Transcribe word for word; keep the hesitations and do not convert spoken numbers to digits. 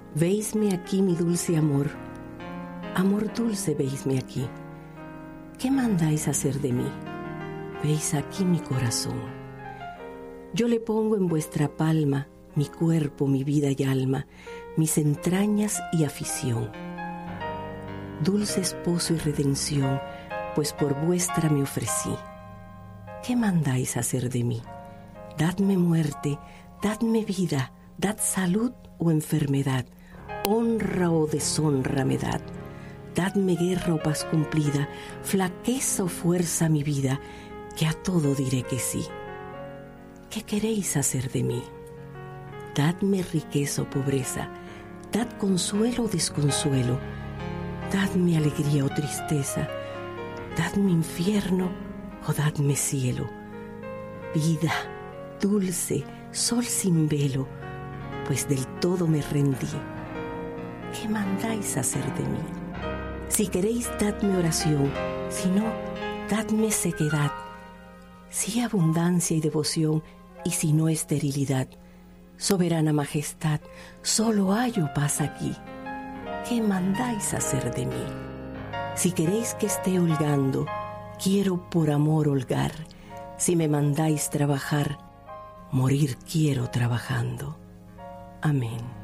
Veisme aquí, mi dulce amor, amor dulce, veisme aquí. ¿Qué mandáis hacer de mí? Veis aquí mi corazón. Yo le pongo en vuestra palma mi cuerpo, mi vida y alma, mis entrañas y afición. Dulce esposo y redención, pues por vuestra me ofrecí. ¿Qué mandáis hacer de mí? Dadme muerte, dadme vida, dad salud o enfermedad, honra o deshonra me dad. Dadme guerra o paz cumplida, flaqueza o fuerza mi vida, que a todo diré que sí. ¿Qué queréis hacer de mí? Dadme riqueza o pobreza, dad consuelo o desconsuelo, dadme alegría o tristeza, dadme infierno o dadme cielo. Vida, dulce, sol sin velo, pues del todo me rendí. ¿Qué mandáis hacer de mí? Si queréis, dadme oración, si no, dadme sequedad. Si abundancia y devoción, y si no esterilidad. Soberana majestad, solo hallo paz aquí. ¿Qué mandáis hacer de mí? Si queréis que esté holgando, quiero por amor holgar. Si me mandáis trabajar, morir quiero trabajando. Amén.